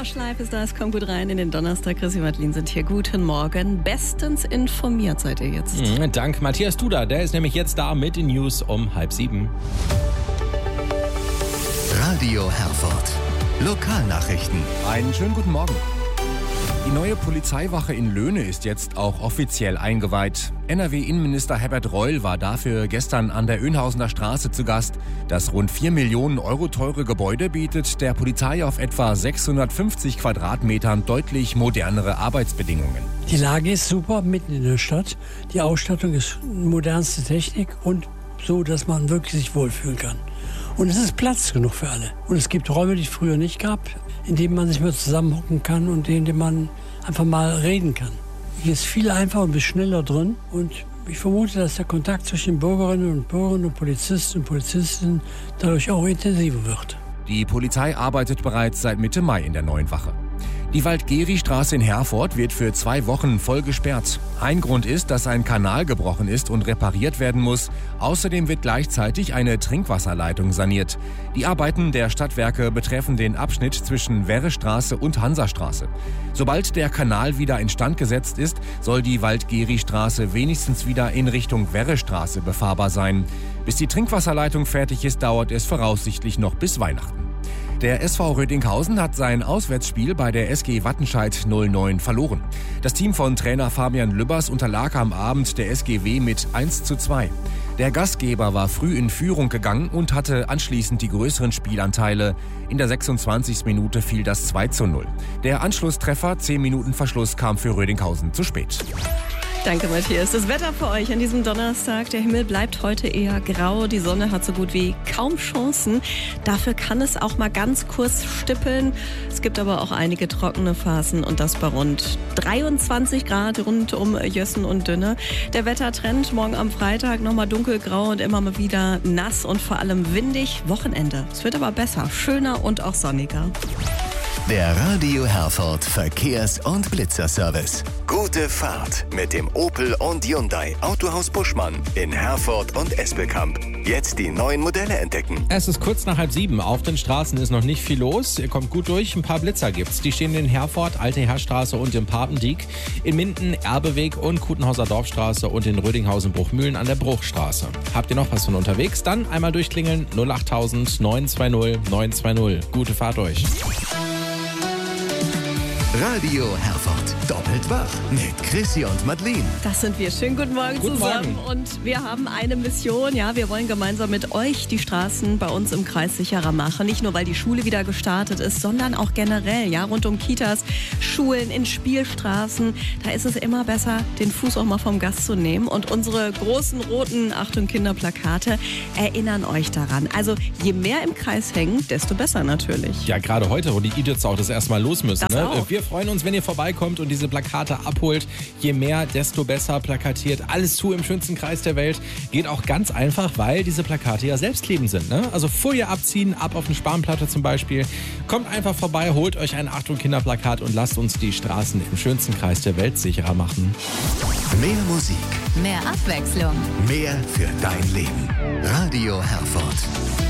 Schleif ist da, es kommt gut rein in den Donnerstag. Chrissy und Madeline sind hier. Guten Morgen. Bestens informiert seid ihr jetzt. Dank Matthias Duda, der ist nämlich jetzt da mit den News um 6:30. Radio Herford. Lokalnachrichten. Einen schönen guten Morgen. Die neue Polizeiwache in Löhne ist jetzt auch offiziell eingeweiht. NRW-Innenminister Herbert Reul war dafür gestern an der Önhausener Straße zu Gast. Das rund 4 Millionen Euro teure Gebäude bietet der Polizei auf etwa 650 Quadratmetern deutlich modernere Arbeitsbedingungen. Die Lage ist super, mitten in der Stadt. Die Ausstattung ist modernste Technik und so, dass man wirklich sich wohlfühlen kann. Und es ist Platz genug für alle. Und es gibt Räume, die es früher nicht gab, in denen man sich mal zusammenhocken kann und in denen man einfach mal reden kann. Hier ist viel einfacher und schneller drin. Und ich vermute, dass der Kontakt zwischen Bürgerinnen und Bürgern und Polizisten und Polizistinnen dadurch auch intensiver wird. Die Polizei arbeitet bereits seit Mitte Mai in der neuen Wache. Die Wald-Geri-Straße in Herford wird für 2 Wochen voll gesperrt. Ein Grund ist, dass ein Kanal gebrochen ist und repariert werden muss. Außerdem wird gleichzeitig eine Trinkwasserleitung saniert. Die Arbeiten der Stadtwerke betreffen den Abschnitt zwischen Werrestraße und Hansastraße. Sobald der Kanal wieder instand gesetzt ist, soll die Wald-Geri-Straße wenigstens wieder in Richtung Werrestraße befahrbar sein. Bis die Trinkwasserleitung fertig ist, dauert es voraussichtlich noch bis Weihnachten. Der SV Rödinghausen hat sein Auswärtsspiel bei der SG Wattenscheid 09 verloren. Das Team von Trainer Fabian Lübbers unterlag am Abend der SGW mit 1:2. Der Gastgeber war früh in Führung gegangen und hatte anschließend die größeren Spielanteile. In der 26. Minute fiel das 2:0. Der Anschlusstreffer 10 Minuten Verschluss kam für Rödinghausen zu spät. Danke, Matthias. Das Wetter für euch an diesem Donnerstag. Der Himmel bleibt heute eher grau. Die Sonne hat so gut wie kaum Chancen. Dafür kann es auch mal ganz kurz stippeln. Es gibt aber auch einige trockene Phasen und das bei rund 23 Grad rund um Jössen und Dünne. Der Wettertrend morgen am Freitag nochmal dunkelgrau und immer mal wieder nass und vor allem windig. Wochenende. Es wird aber besser, schöner und auch sonniger. Der Radio Herford Verkehrs- und Blitzerservice. Gute Fahrt mit dem Opel und Hyundai Autohaus Buschmann in Herford und Espelkamp. Jetzt die neuen Modelle entdecken. Es ist kurz nach 6:30. Auf den Straßen ist noch nicht viel los. Ihr kommt gut durch. Ein paar Blitzer gibt's. Die stehen in Herford, Alte Heerstraße und im Papendiek. In Minden, Erbeweg und Kutenhauser Dorfstraße und in Rödinghausen Bruchmühlen an der Bruchstraße. Habt ihr noch was von unterwegs? Dann einmal durchklingeln 08000 920 920. Gute Fahrt euch. Radio Herford. Doppelt wach mit Chrissy und Madeline. Das sind wir. Schönen guten Morgen zusammen. Und wir haben eine Mission. Ja, wir wollen gemeinsam mit euch die Straßen bei uns im Kreis sicherer machen. Nicht nur, weil die Schule wieder gestartet ist, sondern auch generell. Ja, rund um Kitas, Schulen, in Spielstraßen. Da ist es immer besser, den Fuß auch mal vom Gas zu nehmen. Und unsere großen roten Achtung Kinderplakate erinnern euch daran. Also je mehr im Kreis hängen, desto besser natürlich. Ja, gerade heute, wo die Idiots auch das erste Mal los müssen. Das Ne? auch. Wir freuen uns, wenn ihr vorbeikommt und diese Plakate abholt. Je mehr, desto besser plakatiert. Alles zu im schönsten Kreis der Welt. Geht auch ganz einfach, weil diese Plakate ja selbstklebend sind. Ne? Also Folie abziehen, ab auf eine Spanplatte zum Beispiel. Kommt einfach vorbei, holt euch ein Achtung Kinderplakat und lasst uns die Straßen im schönsten Kreis der Welt sicherer machen. Mehr Musik, Mehr Abwechslung. mehr für dein Leben. Radio Herford.